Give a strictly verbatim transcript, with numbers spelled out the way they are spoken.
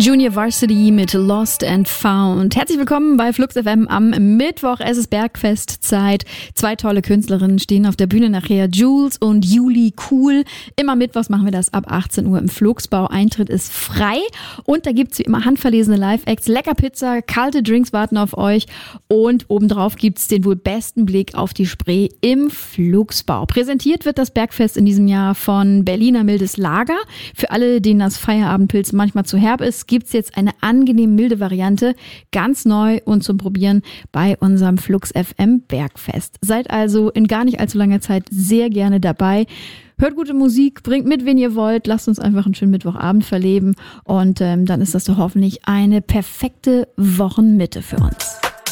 Junior Varsity mit Lost and Found. Herzlich willkommen bei Flux F M am Mittwoch. Es ist Bergfestzeit. Zwei tolle Künstlerinnen stehen auf der Bühne nachher. Jules und Juli Cool. Immer mittwochs machen wir das ab achtzehn Uhr im Flugsbau. Eintritt ist frei. Und da gibt's wie immer handverlesene Live-Acts, lecker Pizza, kalte Drinks warten auf euch. Und obendrauf gibt's den wohl besten Blick auf die Spree im Flugsbau. Präsentiert wird das Bergfest in diesem Jahr von Berliner Mildes Lager. Für alle, denen das Feierabendpilz manchmal zu herb ist, gibt's jetzt eine angenehm milde Variante, ganz neu und zum Probieren bei unserem Flux F M Bergfest. Seid also in gar nicht allzu langer Zeit sehr gerne dabei. Hört gute Musik, bringt mit, wen ihr wollt, lasst uns einfach einen schönen Mittwochabend verleben und ähm, dann ist das doch hoffentlich eine perfekte Wochenmitte für uns.